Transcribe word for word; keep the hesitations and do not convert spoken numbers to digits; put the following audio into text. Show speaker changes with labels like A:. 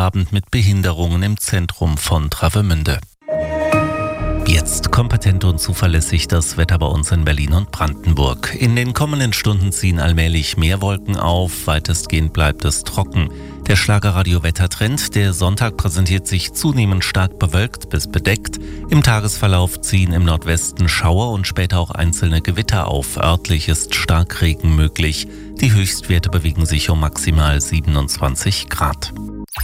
A: Abend mit Behinderungen im Zentrum von Travemünde. Jetzt kompetent und zuverlässig das Wetter bei uns in Berlin und Brandenburg. In den kommenden Stunden ziehen allmählich mehr Wolken auf, weitestgehend bleibt es trocken. Der Schlagerradio-Wettertrend, der Sonntag präsentiert sich zunehmend stark bewölkt bis bedeckt. Im Tagesverlauf ziehen im Nordwesten Schauer und später auch einzelne Gewitter auf. Örtlich ist Starkregen möglich. Die Höchstwerte bewegen sich um maximal siebenundzwanzig Grad.